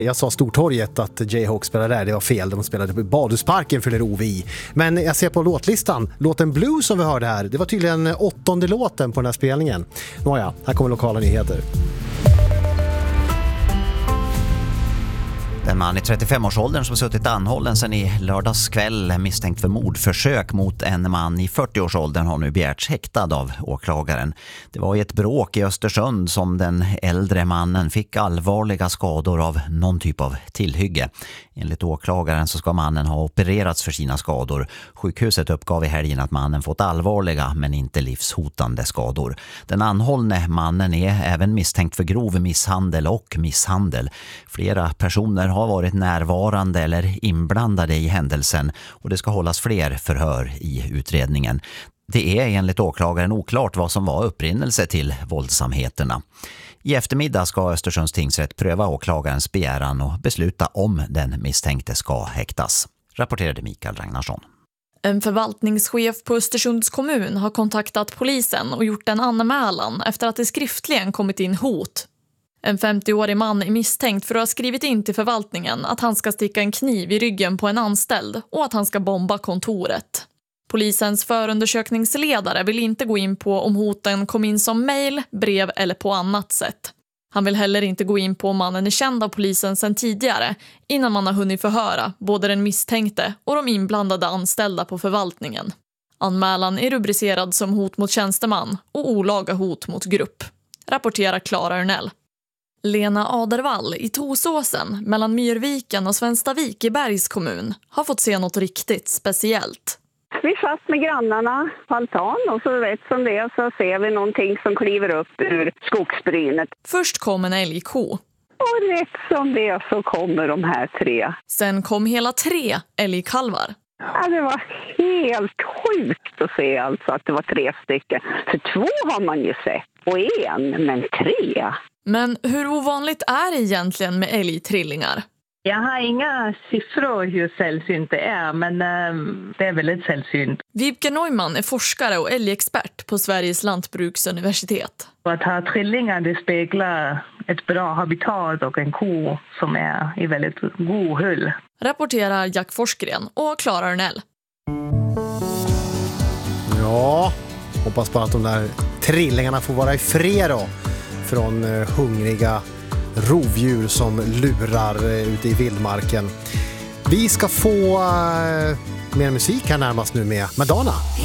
Jag sa Stortorget att Jayhawk spelade där, det var fel. De spelade på Badhusparken för det OVI. Men jag ser på låtlistan, låten Blue som vi hörde här, det var tydligen 8:e låten på den här spelningen. Nåja, här kommer lokala nyheter. En man i 35-årsåldern som suttit anhållen sedan i lördagskväll misstänkt för mordförsök mot en man i 40-årsåldern har nu begärts häktad av åklagaren. Det var i ett bråk i Östersund som den äldre mannen fick allvarliga skador av någon typ av tillhygge. Enligt åklagaren så ska mannen ha opererats för sina skador. Sjukhuset uppgav i helgen att mannen fått allvarliga men inte livshotande skador. Den anhållne mannen är även misstänkt för grov misshandel och misshandel. Flera personer har varit närvarande eller inblandade i händelsen och det ska hållas fler förhör i utredningen. Det är enligt åklagaren oklart vad som var upprinnelse till våldsamheterna. I eftermiddag ska Östersunds tingsrätt pröva åklagarens begäran och besluta om den misstänkte ska häktas, rapporterade Mikael Ragnarsson. En förvaltningschef på Östersunds kommun har kontaktat polisen och gjort en anmälan efter att det skriftligen kommit in hot. En 50-årig man är misstänkt för att ha skrivit in till förvaltningen att han ska sticka en kniv i ryggen på en anställd och att han ska bomba kontoret. Polisens förundersökningsledare vill inte gå in på om hoten kom in som mejl, brev eller på annat sätt. Han vill heller inte gå in på om mannen är känd av polisen sedan tidigare innan man har hunnit förhöra både den misstänkte och de inblandade anställda på förvaltningen. Anmälan är rubricerad som hot mot tjänsteman och olaga hot mot grupp, rapporterar Klara Örnell. Lena Adervall i Tosåsen mellan Myrviken och Svenstavik i Bergs kommun har fått se något riktigt speciellt. Vi satt med grannarna på altan och så rätt som det så ser vi någonting som kliver upp ur skogsbrynet. Först kom en älgko. Och rätt som det så kommer de här 3. Sen kom hela 3 älgkalvar. Ja, det var helt sjukt att se alltså att det var 3 stycken. För 2 har man ju sett och 1, men 3. Men hur ovanligt är det egentligen med älgtrillingar? Jag har inga siffror hur sällsynt det är, men det är väldigt sällsynt. Vibke Neumann är forskare och älgexpert på Sveriges lantbruksuniversitet. Att ha trillingar det speglar ett bra habitat och en ko som är i väldigt god hull. Rapporterar Jack Forsgren och Klara Örnell. Ja, hoppas på att de där trillingarna får vara i fred då. Från hungriga rovdjur som lurar ute i vildmarken. Vi ska få mer musik här närmast nu med Madonna.